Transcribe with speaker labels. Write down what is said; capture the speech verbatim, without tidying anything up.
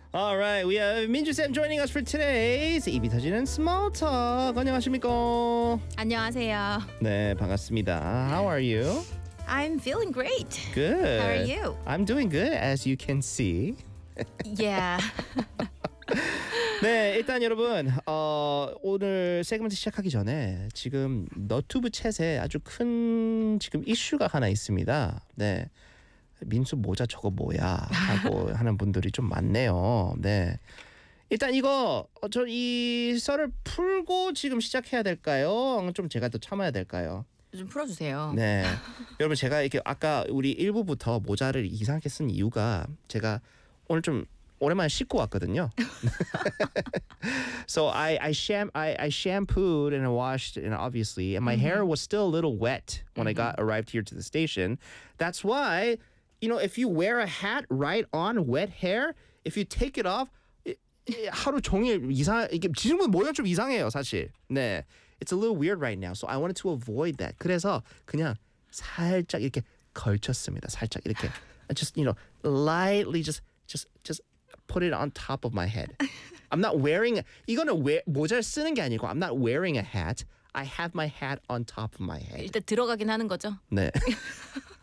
Speaker 1: All right, we have Minju Sam joining us for today's 입이 터지는 Small Talk. 안녕하십니까?
Speaker 2: 안녕하세요.
Speaker 1: 네, 반갑습니다. How are you?
Speaker 2: I'm feeling great.
Speaker 1: Good.
Speaker 2: How are you?
Speaker 1: I'm doing good, as you can see.
Speaker 2: Yeah.
Speaker 1: 네, 일단 여러분 어, 오늘 세그먼트 시작하기 전에 지금 너튜브 챗에 아주 큰 지금 이슈가 하나 있습니다. 네, 민수 모자 저거 뭐야 하고 하는 분들이 좀 많네요. 네, 일단 이거 어, 저 이 썰을 풀고 지금 시작해야 될까요? 좀 제가 또 참아야 될까요?
Speaker 2: 좀 풀어주세요.
Speaker 1: 네, 여러분 제가 이렇게 아까 우리 일 부부터 모자를 이상하게 쓴 이유가 제가 오늘 좀 오랜만에 씻고 왔거든요. So I I sham I, I shampooed and I washed and obviously and my mm-hmm. hair was still a little wet when mm-hmm. I got arrived here to the station. That's why, you know, if you wear a hat right on wet hair, if you take it off, it, it, 하루 종일 이상 이게 지금은 모양 좀 이상해요, 사실. 네, it's a little weird right now. So I wanted to avoid that. 그래서 그냥 살짝 이렇게 걸쳤습니다. 살짝 이렇게 just you know lightly just just just. put it on top of my head. I'm not wearing 이거는 왜 모자를 쓰는 게 아니고 I'm not wearing a hat. I have my hat on top of my head.
Speaker 2: 일단 들어가긴 하는 거죠.
Speaker 1: 네.